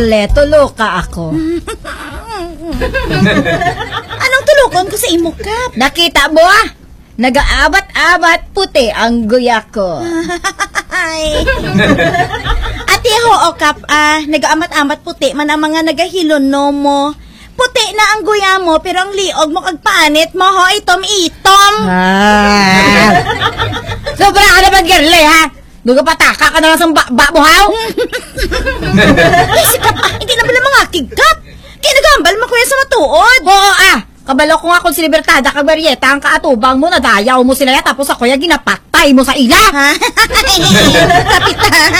Tulo ka ako. Anong tulukon ko sa imo, Kap? Nakita mo Nag-aabat-abat puti ang guya ko. Ay. Ate ho, Kap, nag-aamat-amat puti man ang mga nagahilono mo. Puti na ang guya mo, pero ang liog mo kagpanit mo ho, itom-itom. Sobra ka naman, girly, ha? Gugapataka ka na lang sa ba mo, ha? Ay, Kap, hindi na pala mga kigkap. Kaya nagambal mo kuya sa matuod. Oo, kabalo ko nga kung si Libertada kag Marieta ang kaatubang mo, nadayaw mo sila tapos ako yung ginapatay mo sa ila. Kapitan.